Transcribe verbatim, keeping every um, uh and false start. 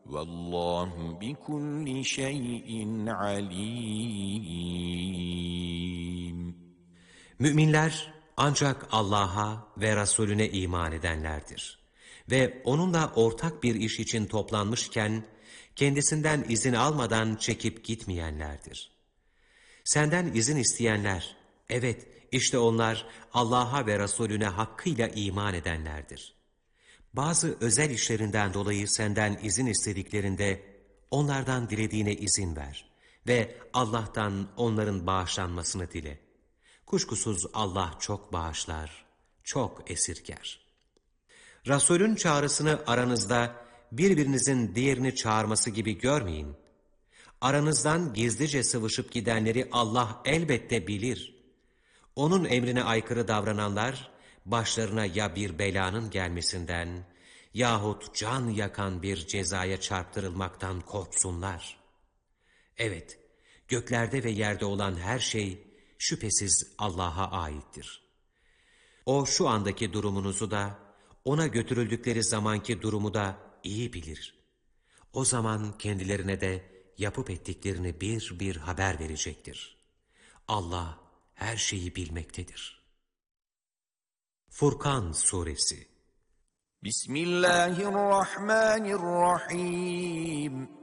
Vallahu bikulli şeyin alim. Müminler ancak Allah'a ve Resulüne iman edenlerdir. Ve onunla ortak bir iş için toplanmışken, kendisinden izin almadan çekip gitmeyenlerdir. Senden izin isteyenler, evet işte onlar Allah'a ve Resulüne hakkıyla iman edenlerdir. Bazı özel işlerinden dolayı senden izin istediklerinde, onlardan dilediğine izin ver ve Allah'tan onların bağışlanmasını dile. Kuşkusuz Allah çok bağışlar, çok esirger. Resulün çağrısını aranızda birbirinizin diğerini çağırması gibi görmeyin. Aranızdan gizlice sıvışıp gidenleri Allah elbette bilir. Onun emrine aykırı davrananlar, başlarına ya bir belanın gelmesinden yahut can yakan bir cezaya çarptırılmaktan korksunlar. Evet, göklerde ve yerde olan her şey şüphesiz Allah'a aittir. O şu andaki durumunuzu da, ona götürüldükleri zamanki durumu da iyi bilir. O zaman kendilerine de yapıp ettiklerini bir bir haber verecektir. Allah her şeyi bilmektedir. Furkan Suresi. Bismillahirrahmanirrahim.